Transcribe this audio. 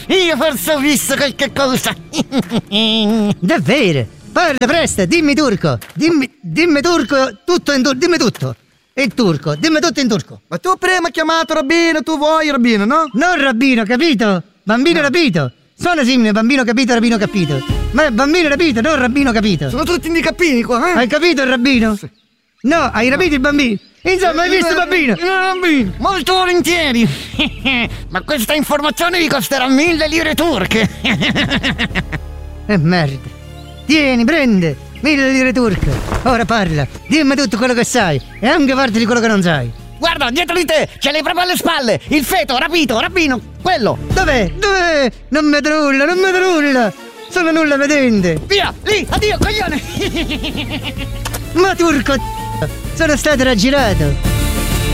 Io forse ho visto qualche cosa. Davvero? Parla presto, dimmi turco. Dimmi turco, tutto in turco, dimmi tutto. In turco, dimmi tutto in turco. Ma tu prima hai chiamato Rabbino, tu vuoi Rabbino, no? Non rabbino, capito? Bambino rapito. Suona simile, bambino capito, rabbino capito. Ma è bambino rapito, non rabbino capito. Sono tutti indicappini qua, Hai capito il rabbino? Sì. No, hai rapito il bambino? Insomma, hai visto il bambino? Molto volentieri. Ma questa informazione vi costerà 1000 lire turche. Merda. Tieni, prende. 1000 lire turche. Ora parla. Dimmi tutto quello che sai. E anche parte di quello che non sai. Guarda, dietro di te, ce l'hai proprio alle spalle. Il feto, rapito, rabbino, quello. Dov'è? Dov'è? Non vedo nulla, non vedo nulla. Sono nulla vedente. Via, lì, addio, coglione. Ma turco, sono stato raggirato.